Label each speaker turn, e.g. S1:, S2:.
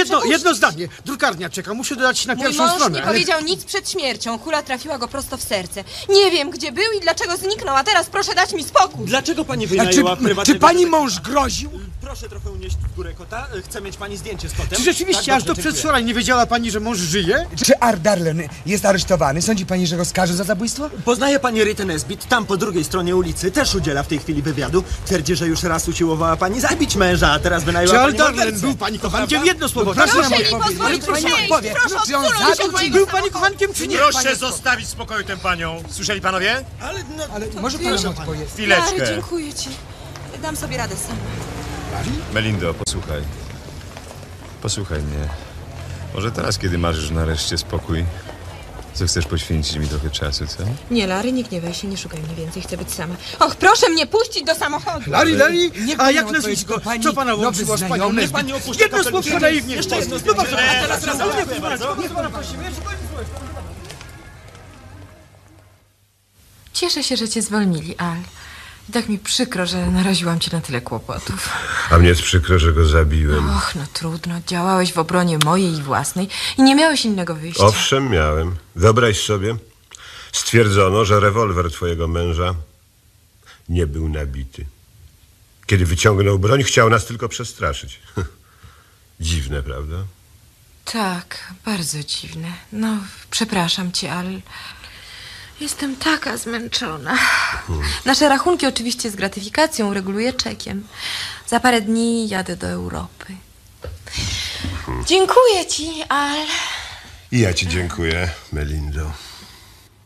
S1: jedno zdanie. Drukarnia czeka, muszę dodać na
S2: Mój
S1: pierwszą
S2: mąż
S1: stronę.
S2: nie powiedział nic przed śmiercią. Kula trafiła go prosto w serce. Nie wiem, gdzie był i dlaczego zniknął, a teraz proszę dać mi spokój.
S3: Dlaczego pani wynajęła prywatnego...
S4: Czy pani mąż groził?
S3: Proszę trochę unieść w górę kota. Chce mieć pani zdjęcie z kotem.
S1: Czy rzeczywiście
S3: Tak,
S1: aż do
S3: dobrze,
S1: przedwczoraj nie wiedziała pani, że mąż żyje?
S4: Czy Art Darlen jest aresztowany? Sądzi pani, że go skaże za zabójstwo?
S3: Poznaje pani Ritę Nesbit, tam po drugiej stronie ulicy, też udziela w tej chwili wywiadu. Twierdzi, że już raz usiłowała pani zabić męża, a teraz wynajęła
S1: Czy
S3: pani
S1: Art Darlen
S3: mordercę.
S1: był pani kochankiem? Jedno słowo.
S4: Proszę
S2: Proszę
S4: nam
S2: mi
S4: odpowiedzieć.
S2: pozwolić
S4: Pani
S2: przejść.
S4: powie,
S2: Proszę
S4: czy on
S2: odsunąć się
S4: zabił,
S2: od
S4: czy
S2: mojego
S1: Był pani
S2: samochodu.
S1: kochankiem, czy nie?
S5: Proszę zostawić w spokoju tę panią. Słyszeli panowie?
S3: Ale no...
S4: Ale może pan nam odpowiedzieć.
S5: Chwileczkę.
S2: Lary, dziękuję ci. Dam sobie radę sama.
S6: Melindo, posłuchaj. Posłuchaj mnie. Może teraz, kiedy masz już nareszcie spokój, zechcesz poświęcić mi trochę czasu, co?
S2: Nie, Lary, nie gniewaj się, nie szukaj mnie więcej, chcę być sama. Och, proszę mnie puścić do samochodu.
S1: Larry,
S4: Niech
S1: a
S4: pani
S1: jak
S4: odpowiedź,
S1: nazwisko?
S4: to pani
S1: Co pana
S4: nowy
S1: łączyło z panią
S4: znajomy.
S1: Nesbit?
S3: Pani opuszcza
S1: Jedno
S3: kapelę.
S1: słówko naiwnie.
S3: Jeszcze jedno
S1: No bardzo,
S3: zdjęcie.
S1: a teraz
S3: Dziękuję
S1: razem.
S3: bardzo.
S1: Niech pana prosimy.
S7: Cieszę się, że cię zwolnili, Al. I tak mi przykro, że naraziłam cię na tyle kłopotów.
S6: A mnie jest przykro, że go zabiłem.
S7: Och, no trudno. Działałeś w obronie mojej i własnej i nie miałeś innego wyjścia.
S6: Owszem, miałem. Wyobraź sobie, stwierdzono, że rewolwer twojego męża nie był nabity. Kiedy wyciągnął broń, chciał nas tylko przestraszyć. Dziwne, prawda?
S7: Tak, bardzo dziwne. No, przepraszam cię, ale jestem taka zmęczona. Nasze rachunki oczywiście z gratyfikacją ureguluję czekiem. Za parę dni jadę do Europy. Dziękuję ci, Al.
S6: I ja ci dziękuję, Melindo.